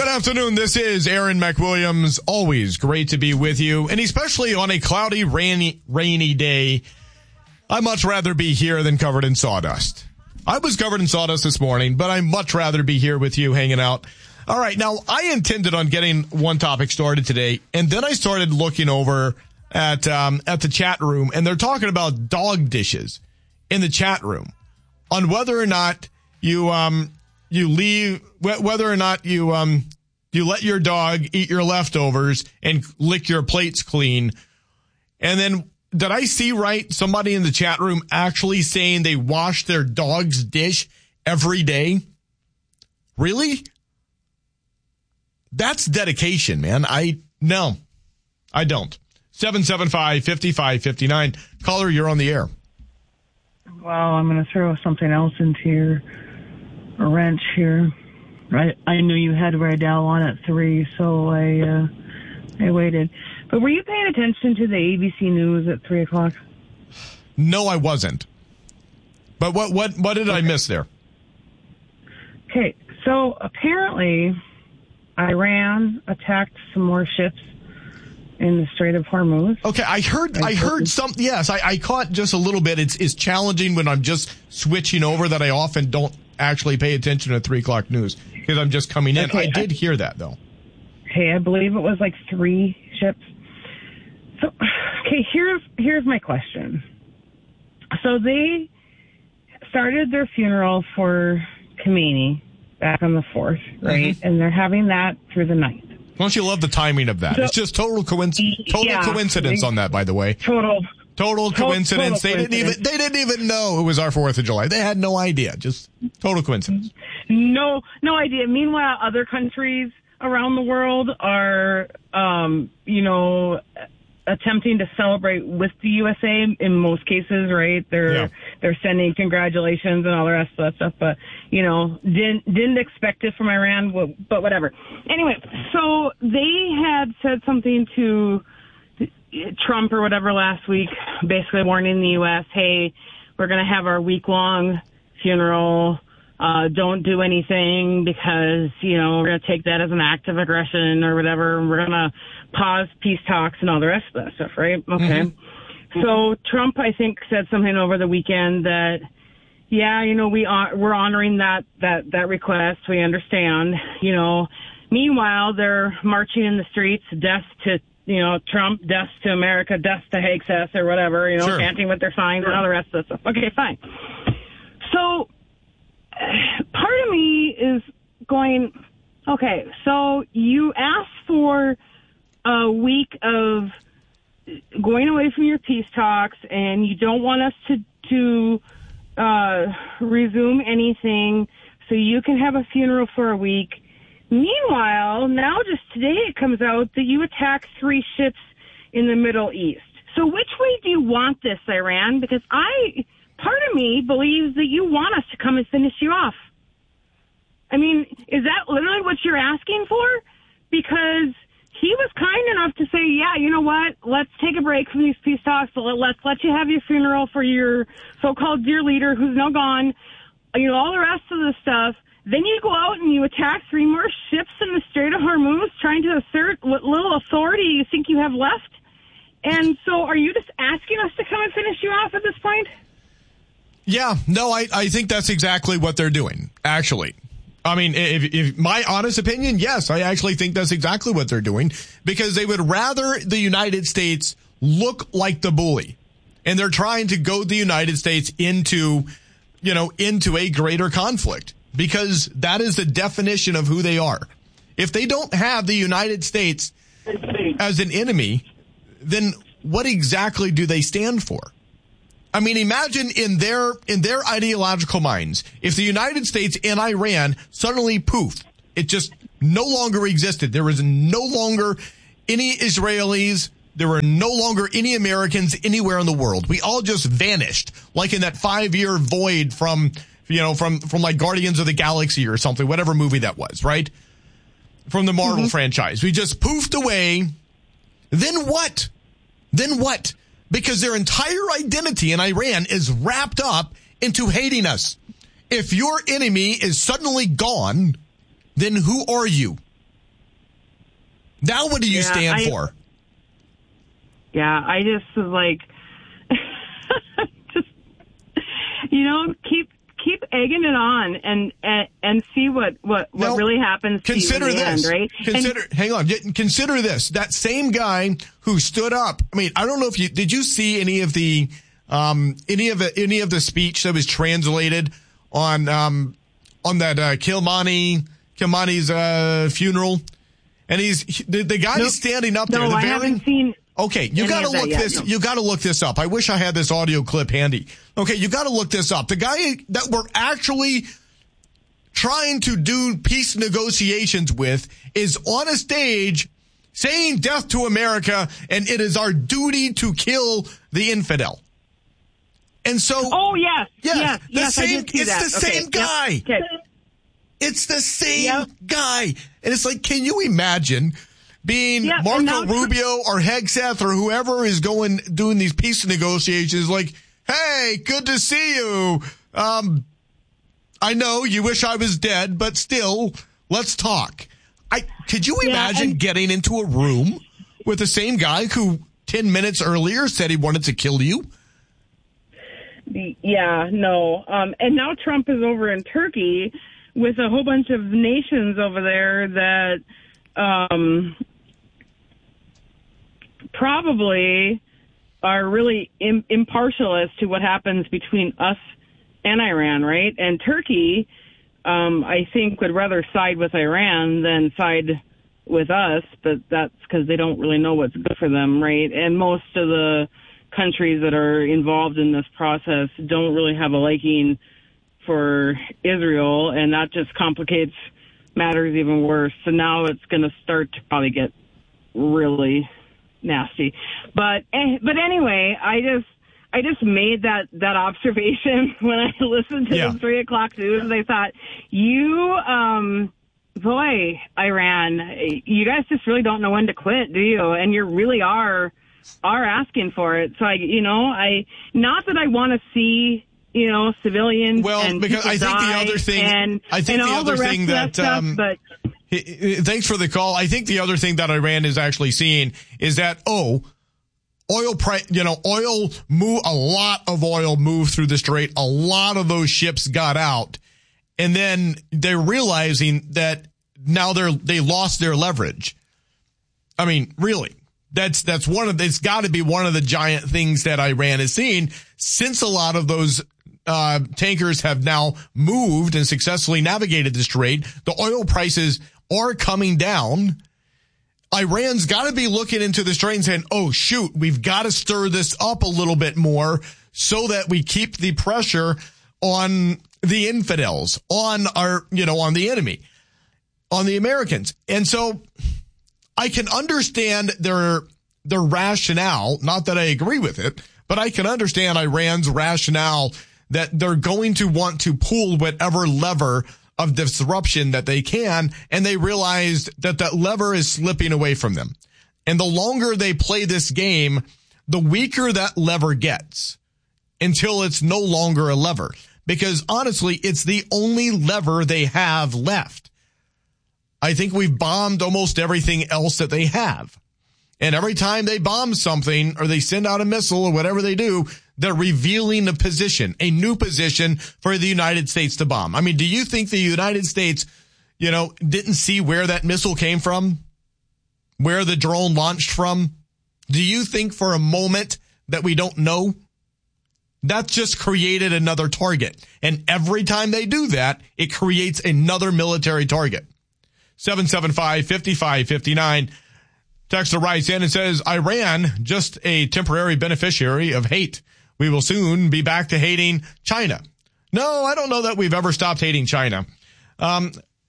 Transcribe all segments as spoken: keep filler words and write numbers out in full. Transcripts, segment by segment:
Good afternoon. This is Aaron McWilliams. Always great to be with you, and especially on a cloudy, rainy, rainy day. I'd much rather be here than covered in sawdust. I was covered in sawdust this morning, but I'd much rather be here with you hanging out. All right. Now, I intended on getting one topic started today, and then I started looking over at um, at the chat room, and they're talking about dog dishes in the chat room on whether or not you um you leave whether or not you um you let your dog eat your leftovers and lick your plates clean. And then did I see right somebody in the chat room actually saying they wash their dog's dish every day? Really? That's dedication, man. I no, I don't. seven seven five, five five five nine. Caller, you're on the air. Well, I'm going to throw something else into your wrench here. I I knew you had Rydell on at three, so I uh, I waited. But were you paying attention to the A B C News at three o'clock? No, I wasn't. But what what what did okay. I miss there? Okay, so apparently Iran attacked some more ships in the Strait of Hormuz. Okay, I heard I heard some, yes, I, I caught just a little bit. It's, it's challenging when I'm just switching over that I often don't actually pay attention to three o'clock news because I'm just coming in. Okay, I did I, hear that, though. Okay, I believe it was like three ships. So, okay, here's, here's my question. So they started their funeral for Khomeini back on the fourth, right? Mm-hmm. And they're having that through the ninth. Don't you love the timing of that? So, it's just total coincidence. Total yeah, coincidence on that, by the way. Total. Total coincidence. Total they coincidence. didn't even. They didn't even know it was our Fourth of July. They had no idea. Just total coincidence. No, no idea. Meanwhile, other countries around the world are, um, you know, attempting to celebrate with the U S A in most cases, right? They're yeah. they're sending congratulations and all the rest of that stuff, but you know, didn't didn't expect it from Iran, but whatever. Anyway, so they had said something to Trump or whatever last week, basically warning the U S, hey, we're going to have our week long funeral. Uh, don't do anything because, you know, we're going to take that as an act of aggression or whatever. We're going to pause peace talks and all the rest of that stuff, right? Okay. Mm-hmm. So Trump, I think, said something over the weekend that, yeah, you know, we are, we're honoring that, that, that request. We understand, you know. Meanwhile, they're marching in the streets, death to, you know, Trump, death to America, death to Hexas or whatever, you know, sure. chanting with their signs and all the rest of that stuff. Okay, fine. So, part of me is going, okay, so you asked for a week of going away from your peace talks and you don't want us to, to uh, resume anything so you can have a funeral for a week. Meanwhile, now just today it comes out that you attacked three ships in the Middle East. So which way do you want this, Iran? Because I... part of me believes that you want us to come and finish you off. I mean, is that literally what you're asking for? Because he was kind enough to say, yeah, you know what? Let's take a break from these peace talks. Let's let you have your funeral for your so-called dear leader who's now gone. You know, all the rest of the stuff. Then you go out and you attack three more ships in the Strait of Hormuz trying to assert what little authority you think you have left. And so are you just asking us to come and finish you off at this point? Yeah, no, I, I think that's exactly what they're doing, actually. I mean, if, if my honest opinion, yes, I actually think that's exactly what they're doing because they would rather the United States look like the bully. And they're trying to goad the United States into, you know, into a greater conflict because that is the definition of who they are. If they don't have the United States as an enemy, then what exactly do they stand for? I mean, imagine in their in their ideological minds, if the United States and Iran suddenly poof, it just no longer existed. There was no longer any Israelis. There were no longer any Americans anywhere in the world. We all just vanished, like in that five-year void from, you know, from, from like Guardians of the Galaxy or something, whatever movie that was, right? From the Marvel mm-hmm. franchise. We just poofed away. Then what? Then what? Because their entire identity in Iran is wrapped up into hating us. If your enemy is suddenly gone, then who are you? Now what do you yeah, stand I, for? Yeah, I just was like, just, you know, keep keep egging it on and and, and see what, what, what now, really happens to consider you in the this, end, right? Consider, and, hang on, consider this. That same guy who stood up, I mean, I don't know if you, did you see any of the, um, any of the, any of the speech that was translated on, um, on that, uh, Kilmani, Kilmani's, uh, funeral? And he's, he, the, the guy nope. is standing up there. No, the I very, haven't seen. Okay, you got to look yet, this. no. You got to look this up. I wish I had this audio clip handy. Okay, you got to look this up. The guy that we're actually trying to do peace negotiations with is on a stage saying "Death to America," and it is our duty to kill the infidel. And so, oh yes, yeah, yes, the yes, same. I did see it's that. the okay. same guy. Yep. Okay. It's the same Yep. guy, and it's like, can you imagine? Being yeah, Marco Rubio or Hegseth or whoever is going doing these peace negotiations, like, hey, good to see you. Um, I know you wish I was dead, but still, let's talk. I could you yeah, imagine and- getting into a room with the same guy who ten minutes earlier said he wanted to kill you? Yeah, no. Um, and now Trump is over in Turkey with a whole bunch of nations over there that. Um, probably are really im- impartial as to what happens between us and Iran, right? And Turkey, um, I think, would rather side with Iran than side with us, but that's because they don't really know what's good for them, right? And most of the countries that are involved in this process don't really have a liking for Israel, and that just complicates matters even worse. So now it's going to start to probably get really nasty. But but anyway, I just I just made that, that observation when I listened to yeah. the three o'clock news. I thought, you, um, boy, Iran, you guys just really don't know when to quit, do you? And you really are are asking for it. So I, you know, I not that I want to see. You know, civilians. Well, and because I think the other thing, and, I think and the other the thing that, that um, stuff, but thanks for the call. I think the other thing that Iran is actually seeing is that, oh, oil price, you know, oil move, a lot of oil moved through the Strait. A lot of those ships got out. And then they're realizing that now they're, they lost their leverage. I mean, really. That's, that's one of, it's got to be one of the giant things that Iran is seeing, since a lot of those uh, tankers have now moved and successfully navigated the Strait. The oil prices are coming down. Iran's got to be looking into the Strait and saying, oh, shoot, we've got to stir this up a little bit more so that we keep the pressure on the infidels, on our, you know, on the enemy, on the Americans. And so I can understand their, their rationale, not that I agree with it, but I can understand Iran's rationale that they're going to want to pull whatever lever of disruption that they can, and they realized that that lever is slipping away from them. And the longer they play this game, the weaker that lever gets until it's no longer a lever. Because honestly, it's the only lever they have left. I think we've bombed almost everything else that they have. And every time they bomb something or they send out a missile or whatever they do, they're revealing a position, a new position for the United States to bomb. I mean, do you think the United States, you know, didn't see where that missile came from? Where the drone launched from? Do you think for a moment that we don't know? That just created another target. And every time they do that, it creates another military target. seven seven five, five five five nine. Texter writes in and says, Iran, just a temporary beneficiary of hate. We will soon be back to hating China. No, I don't know that we've ever stopped hating China. Um,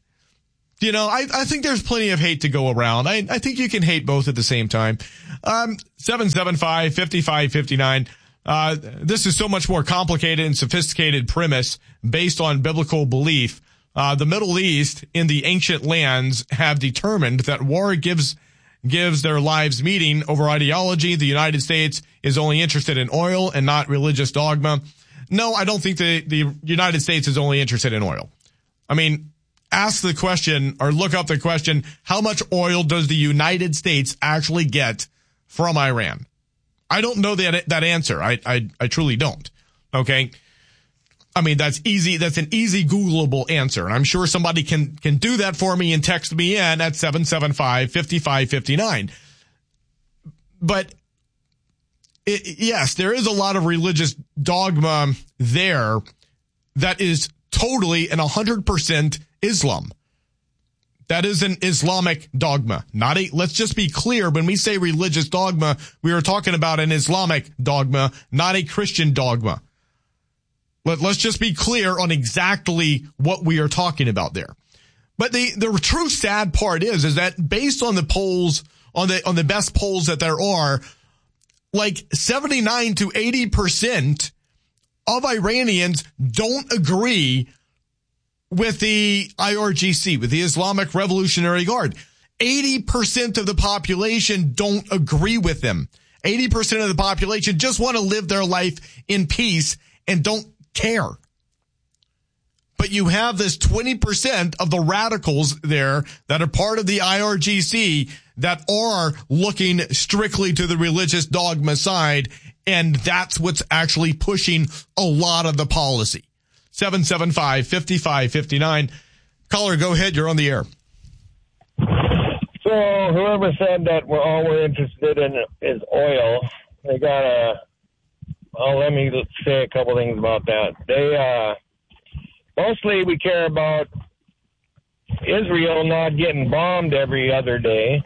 you know, I, I think there's plenty of hate to go around. I, I think you can hate both at the same time. Um, seven seven five, five five five nine. Uh, this is so much more complicated and sophisticated premise based on biblical belief. Uh, the Middle East in the ancient lands have determined that war gives gives their lives meaning over ideology. The United States is only interested in oil and not religious dogma. No, I don't think the, the United States is only interested in oil. I mean, ask the question or look up the question, how much oil does the United States actually get from Iran? I don't know that that answer. I, I, I truly don't. Okay. I mean, that's easy. That's an easy Googleable answer. And I'm sure somebody can, can do that for me and text me in at seven seven five, five five five nine. But it, yes, there is a lot of religious dogma there that is totally and one hundred percent Islam. That is an Islamic dogma. Not a, let's just be clear. When we say religious dogma, we are talking about an Islamic dogma, not a Christian dogma. Let, let's just be clear on exactly what we are talking about there. But the, the true sad part is, is that based on the polls, on the, on the best polls that there are, like seventy-nine to eighty percent of Iranians don't agree with the I R G C, with the Islamic Revolutionary Guard. eighty percent of the population don't agree with them. eighty percent of the population just want to live their life in peace and don't care. But you have this twenty percent of the radicals there that are part of the I R G C that are looking strictly to the religious dogma side, and that's what's actually pushing a lot of the policy. seven seven five, five five five nine. Caller, go ahead. You're on the air. So whoever said that we're all we're interested in is oil, they got a, well, let me say a couple things about that. They, uh, mostly we care about Israel not getting bombed every other day,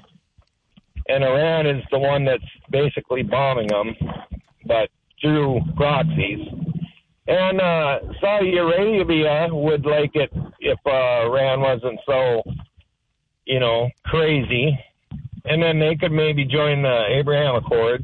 and Iran is the one that's basically bombing them, but through proxies. And uh, Saudi Arabia would like it if uh, Iran wasn't so, you know, crazy. And then they could maybe join the Abraham Accords.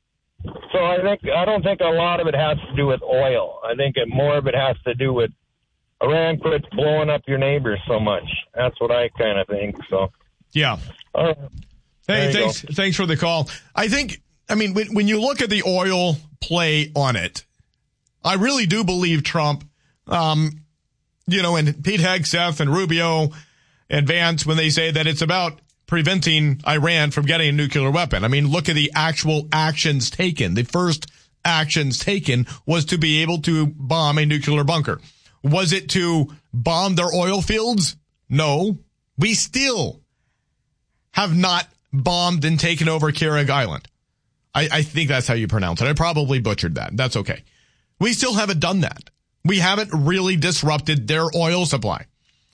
So I think I don't think a lot of it has to do with oil. I think it, more of it has to do with Iran quits blowing up your neighbors so much. That's what I kind of think. So yeah. Uh, hey, thanks. Go. Thanks for the call. I think. I mean, when, when you look at the oil play on it, I really do believe Trump, um, you know, and Pete Hegseth and Rubio and Vance, when they say that it's about preventing Iran from getting a nuclear weapon. I mean, look at the actual actions taken. The first actions taken was to be able to bomb a nuclear bunker. Was it to bomb their oil fields? No. We still have not bombed and taken over Carrig Island. I, I think that's how you pronounce it. I probably butchered that. That's okay. We still haven't done that. We haven't really disrupted their oil supply.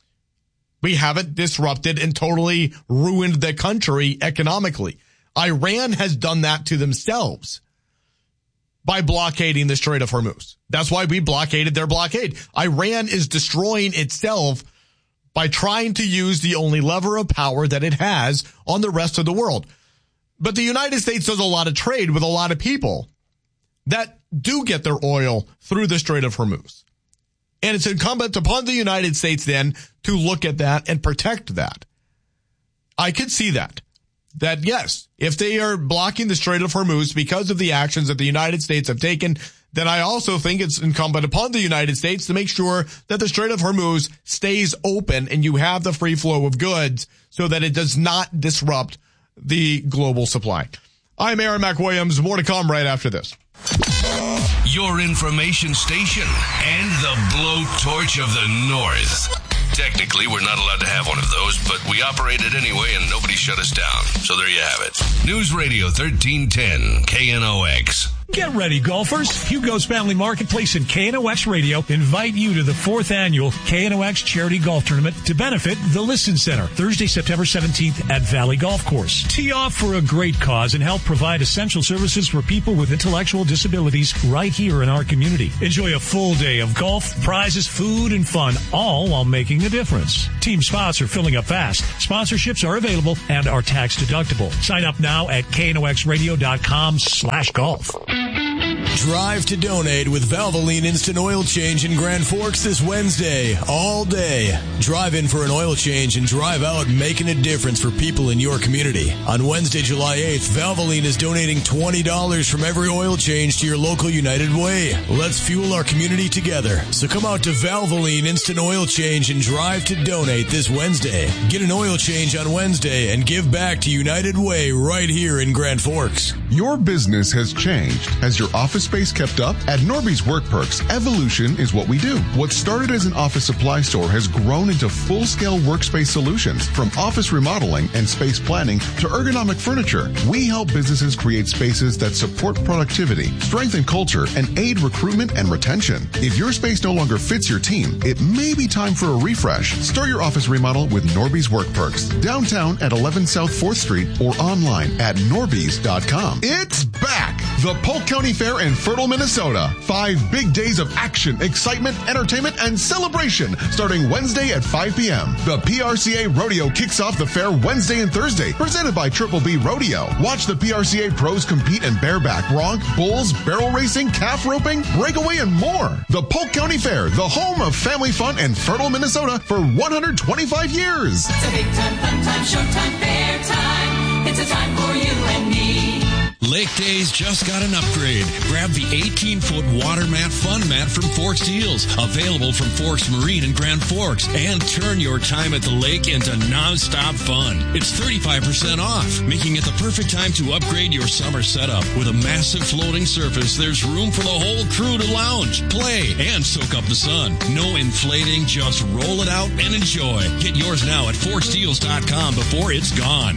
We haven't disrupted and totally ruined the country economically. Iran has done that to themselves by blockading the Strait of Hormuz. That's why we blockaded their blockade. Iran is destroying itself by trying to use the only lever of power that it has on the rest of the world. But the United States does a lot of trade with a lot of people that do get their oil through the Strait of Hormuz. And it's incumbent upon the United States then to look at that and protect that. I could see that. That yes, if they are blocking the Strait of Hormuz because of the actions that the United States have taken, then I also think it's incumbent upon the United States to make sure that the Strait of Hormuz stays open and you have the free flow of goods so that it does not disrupt the global supply. I'm Aaron McWilliams. More to come right after this. Your information station and the blowtorch of the North. Technically, we're not allowed to have one of those, but we operate it anyway and nobody shut us down. So there you have it. News Radio thirteen ten, K N O X. Get ready, golfers. Hugo's Family Marketplace and K N O X Radio invite you to the fourth annual K N O X Charity Golf Tournament to benefit the Listen Center, Thursday, September seventeenth at Valley Golf Course. Tee off for a great cause and help provide essential services for people with intellectual disabilities right here in our community. Enjoy a full day of golf, prizes, food, and fun, all while making a difference. Team spots are filling up fast. Sponsorships are available and are tax deductible. Sign up now at K N O X radio dot com slash golf. Drive to donate with Valvoline Instant Oil Change in Grand Forks this Wednesday, all day. Drive in for an oil change and drive out making a difference for people in your community. On Wednesday, July eighth, Valvoline is donating twenty dollars from every oil change to your local United Way. Let's fuel our community together. So come out to Valvoline Instant Oil Change and drive to donate this Wednesday. Get an oil change on Wednesday and give back to United Way right here in Grand Forks. Your business has changed. Has your office space kept up? At Norby's Work Perks, evolution is what we do. What started as an office supply store has grown into full-scale workspace solutions. From office remodeling and space planning to ergonomic furniture, we help businesses create spaces that support productivity, strengthen culture, and aid recruitment and retention. If your space no longer fits your team, it may be time for a refresh. Start your office remodel with Norby's Work Perks. Downtown at eleven South fourth Street or online at norbys dot com. It's back! The Polk County Fair in Fertile, Minnesota. Five big days of action, excitement, entertainment, and celebration starting Wednesday at five p.m. The P R C A Rodeo kicks off the fair Wednesday and Thursday, presented by Triple B Rodeo. Watch the P R C A pros compete in bareback, bronc, bulls, barrel racing, calf roping, breakaway, and more. The Polk County Fair, the home of family fun in Fertile, Minnesota for one hundred twenty-five years. It's a big time, fun time, showtime, fair time. It's a time for you and me. Lake Days just got an upgrade. Grab the eighteen-foot water mat fun mat from Forks Deals, available from Forks Marine in Grand Forks, and turn your time at the lake into non-stop fun. It's thirty-five percent off, making it the perfect time to upgrade your summer setup. With a massive floating surface, there's room for the whole crew to lounge, play, and soak up the sun. No inflating, just roll it out and enjoy. Get yours now at forks deals dot com before it's gone.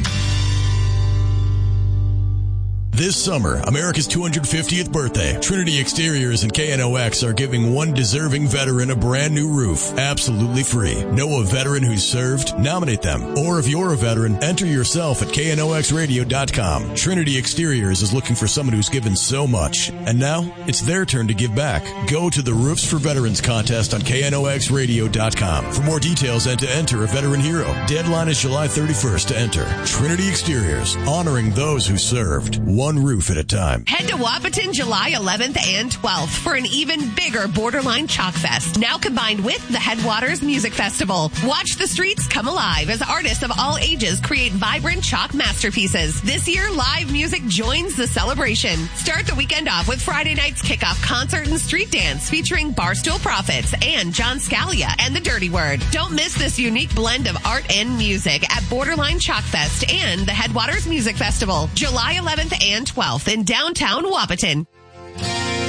This summer, America's two hundred fiftieth birthday, Trinity Exteriors and K N O X are giving one deserving veteran a brand new roof, absolutely free. Know a veteran who's served? Nominate them. Or if you're a veteran, enter yourself at K N O X radio dot com. Trinity Exteriors is looking for someone who's given so much. And now, it's their turn to give back. Go to the Roofs for Veterans contest on K N O X radio dot com for more details and to enter a veteran hero. Deadline is July thirty-first to enter. Trinity Exteriors, honoring those who served. One roof at a time. Head to Wahpeton July eleventh and twelfth for an even bigger Borderline Chalk Fest, now combined with the Headwaters Music Festival. Watch the streets come alive as artists of all ages create vibrant chalk masterpieces. This year, live music joins the celebration. Start the weekend off with Friday night's kickoff concert and street dance featuring Barstool Prophets and John Scalia and the Dirty Word. Don't miss this unique blend of art and music at Borderline Chalk Fest and the Headwaters Music Festival, July eleventh and twelfth in downtown Wahpeton.